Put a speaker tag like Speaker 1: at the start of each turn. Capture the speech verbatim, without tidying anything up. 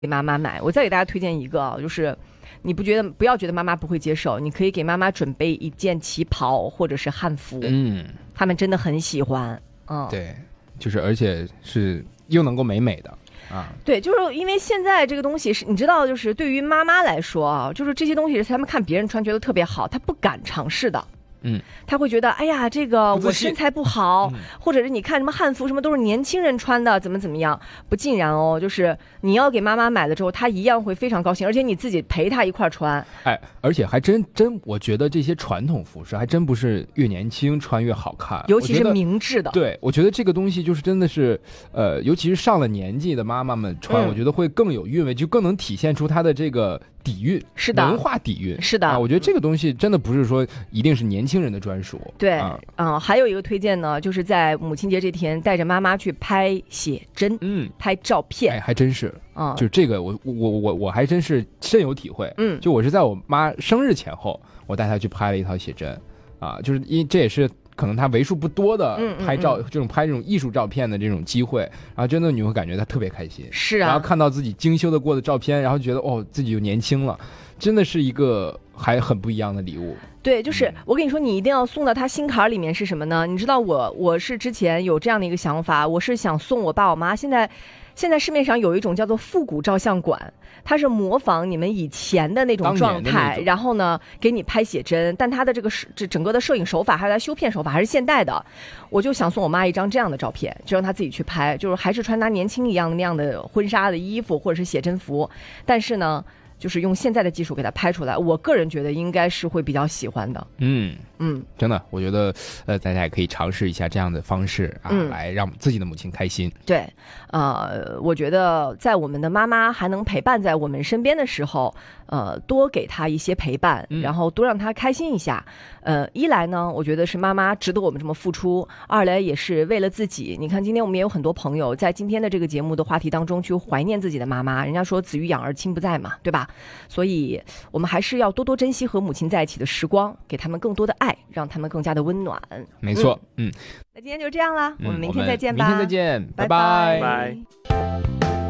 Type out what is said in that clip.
Speaker 1: 给妈妈买。我再给大家推荐一个啊，就是你不觉得不要觉得妈妈不会接受，你可以给妈妈准备一件旗袍或者是汉服，嗯，他们真的很喜欢，嗯，
Speaker 2: 对，就是而且是又能够美美的。啊，
Speaker 1: 对，就是因为现在这个东西是你知道，就是对于妈妈来说啊，就是这些东西是他们看别人穿觉得特别好，他不敢尝试的。嗯，他会觉得哎呀，这个我身材不好，嗯、或者是你看什么汉服什么都是年轻人穿的，怎么怎么样？不尽然哦，就是你要给妈妈买了之后，她一样会非常高兴，而且你自己陪她一块穿。
Speaker 2: 哎，而且还真真，我觉得这些传统服饰还真不是越年轻穿越好看，
Speaker 1: 尤其是明制的。
Speaker 2: 对，我觉得这个东西就是真的是，呃，尤其是上了年纪的妈妈们穿，嗯、我觉得会更有韵味，就更能体现出她的这个底蕴，
Speaker 1: 是的，
Speaker 2: 文化底蕴，
Speaker 1: 是的。
Speaker 2: 啊，我觉得这个东西真的不是说一定是年轻人的专属。
Speaker 1: 对，嗯、呃，还有一个推荐呢，就是在母亲节这天带着妈妈去拍写真，嗯，拍照片，
Speaker 2: 哎，还真是，啊、嗯，就这个我我我我还真是深有体会，嗯，就我是在我妈生日前后，我带她去拍了一套写真，啊，就是因这也是可能她为数不多的拍照、嗯嗯嗯、这种拍这种艺术照片的这种机会，然后真的你会感觉她特别开心，
Speaker 1: 是啊，
Speaker 2: 然后看到自己精修的过的照片，然后觉得哦自己又年轻了，真的是一个还很不一样的礼物。
Speaker 1: 对，就是我跟你说，你一定要送到他心坎里面是什么呢？你知道我我是之前有这样的一个想法，我是想送我爸我妈。现在现在市面上有一种叫做复古照相馆，它是模仿你们以前的那种状态，然后呢给你拍写真，但它的这个这整个的摄影手法还有它修片手法还是现代的。我就想送我妈一张这样的照片，就让她自己去拍，就是还是穿她年轻一样那样的婚纱的衣服或者是写真服，但是呢就是用现在的技术给它拍出来，我个人觉得应该是会比较喜欢的。嗯
Speaker 2: 嗯，真的，我觉得呃，大家也可以尝试一下这样的方式啊，嗯、来让自己的母亲开心。
Speaker 1: 对，呃，我觉得在我们的妈妈还能陪伴在我们身边的时候，呃，多给她一些陪伴，嗯、然后多让她开心一下。呃，一来呢，我觉得是妈妈值得我们这么付出；二来也是为了自己。你看，今天我们也有很多朋友在今天的这个节目的话题当中去怀念自己的妈妈。人家说子欲养而亲不在嘛，对吧？所以我们还是要多多珍惜和母亲在一起的时光，给他们更多的爱，让他们更加的温暖。
Speaker 2: 没错，嗯。
Speaker 1: 嗯，那今天就这样啦，我们明天再见吧。
Speaker 2: 明天再见，拜
Speaker 1: 拜
Speaker 3: 拜。